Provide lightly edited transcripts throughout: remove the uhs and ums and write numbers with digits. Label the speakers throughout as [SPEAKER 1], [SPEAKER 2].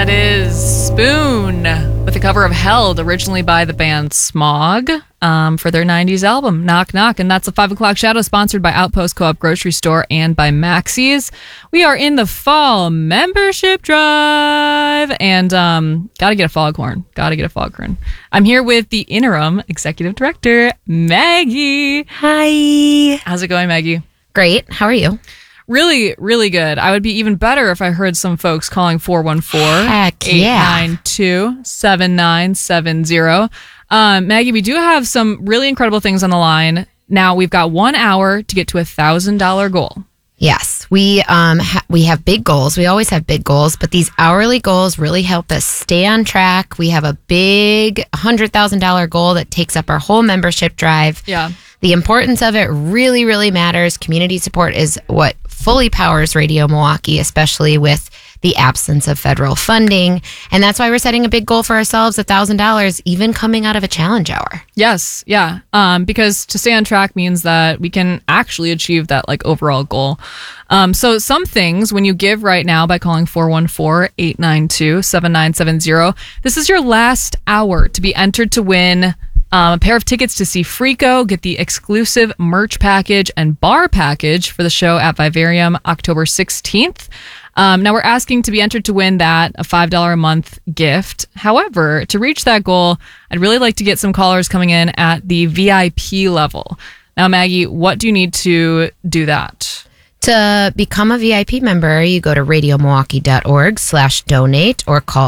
[SPEAKER 1] That is Spoon with a cover of Held, originally by the band Smog, for their 90s album, Knock Knock. And that's a 5 o'clock shadow sponsored by Outpost Co-op Grocery Store and by Maxie's. We are in the fall membership drive and gotta get a foghorn. I'm here with the interim executive director, Maggie.
[SPEAKER 2] Hi.
[SPEAKER 1] How's it going, Maggie?
[SPEAKER 2] Great. How are you?
[SPEAKER 1] Really, really good. I would be even better if I heard some folks calling 414-892-7970. Maggie, we do have some really incredible things on the line. Now, we've got 1 hour to get to $1,000 goal.
[SPEAKER 2] Yes, we have big goals. We always have big goals, but these hourly goals really help us stay on track. We have a big $100,000 goal that takes up our whole membership drive.
[SPEAKER 1] Yeah.
[SPEAKER 2] The importance of it really, really matters. Community support is what fully powers Radio Milwaukee, especially with the absence of federal funding. And that's why we're setting a big goal for ourselves, $1,000, even coming out of a challenge hour.
[SPEAKER 1] Yes. Yeah. Because to stay on track means that we can actually achieve that overall goal. So some things when you give right now by calling 414-892-7970, this is your last hour to be entered to win a pair of tickets to see Freako, get the exclusive merch package and bar package for the show at Vivarium October 16th. Now we're asking to be entered to win that, a $5 a month gift. However, to reach that goal, I'd really like to get some callers coming in at the VIP level. Now, Maggie, what do you need to do that?
[SPEAKER 2] To become a VIP member, you go to radiomilwaukee.org/donate or call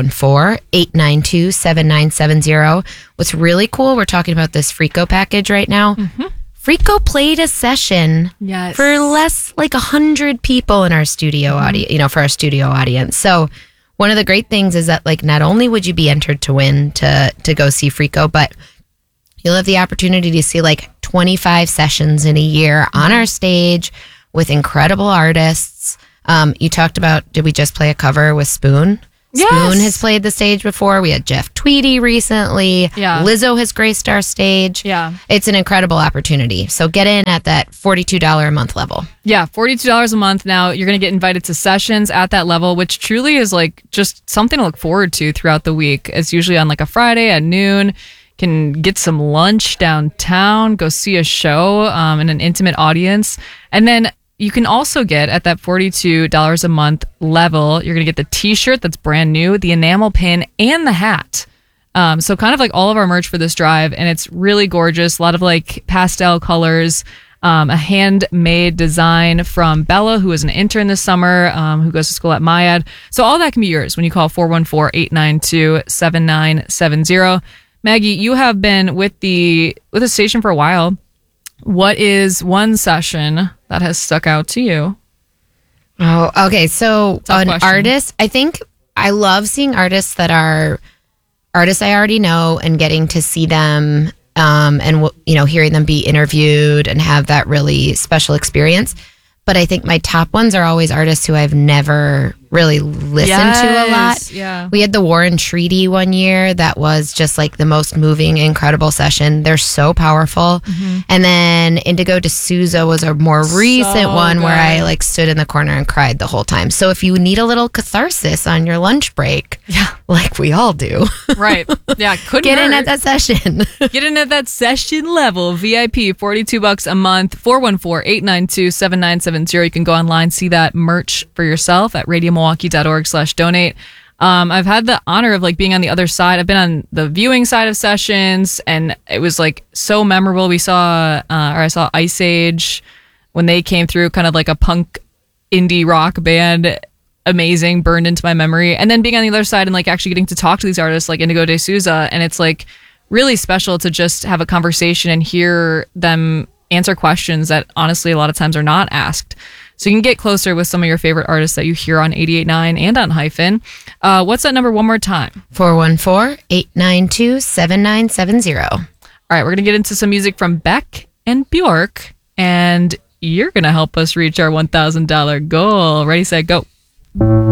[SPEAKER 2] 414-892-7970. What's really cool, we're talking about this Freako package right now. Mm-hmm. Freako played a session for less like 100 people in our studio audience, for our studio audience. So one of the great things is that not only would you be entered to win to go see Freako, but you'll have the opportunity to see 25 sessions in a year on our stage with incredible artists. You talked about, did we just play a cover with Spoon?
[SPEAKER 1] Yes.
[SPEAKER 2] Spoon has played the stage before. We had Jeff Tweedy recently.
[SPEAKER 1] Yeah.
[SPEAKER 2] Lizzo has graced our stage.
[SPEAKER 1] Yeah.
[SPEAKER 2] It's an incredible opportunity. So get in at that $42 a month level.
[SPEAKER 1] Yeah, $42 a month. Now you're going to get invited to sessions at that level, which truly is just something to look forward to throughout the week. It's usually on a Friday at noon. Can get some lunch downtown, go see a show in an intimate audience. And then you can also get at that $42 a month level, you're going to get the t-shirt that's brand new, the enamel pin, and the hat. So kind of all of our merch for this drive, and it's really gorgeous. A lot of pastel colors, a handmade design from Bella, who is an intern this summer, who goes to school at MIAD. So all that can be yours when you call 414-892-7970. Maggie, you have been with the station for a while. What is one session that has stuck out to you?
[SPEAKER 2] Oh, okay. So an artist, I think I love seeing artists that are artists I already know and getting to see them and hearing them be interviewed and have that really special experience. But I think my top ones are always artists who I've never really listened to a lot.
[SPEAKER 1] Yeah.
[SPEAKER 2] We had the Warren Treaty one year that was just the most moving, incredible session. They're so powerful. Mm-hmm. And then Indigo D'Souza was a more recent one where I stood in the corner and cried the whole time. So if you need a little catharsis on your lunch break, like we all do.
[SPEAKER 1] Right. Yeah. Couldn't
[SPEAKER 2] get
[SPEAKER 1] hurt.
[SPEAKER 2] in at that session.
[SPEAKER 1] Get in at that session level. VIP, $42 a month, 414-892-7970. You can go online, see that merch for yourself at radiomilwaukee.org/donate. I've had the honor of being on the other side. I've been on the viewing side of sessions, and it was so memorable. I saw Ice Age when they came through, kind of a punk indie rock band. Amazing, burned into my memory. And then being on the other side and actually getting to talk to these artists like Indigo D'Souza, and it's really special to just have a conversation and hear them answer questions that honestly a lot of times are not asked. So you can get closer with some of your favorite artists that you hear on 88.9 and on Hyphen. What's that number one more time?
[SPEAKER 2] 414-892-7970.
[SPEAKER 1] All right, we're going to get into some music from Beck and Bjork, and you're going to help us reach our $1,000 goal. Ready, set, go.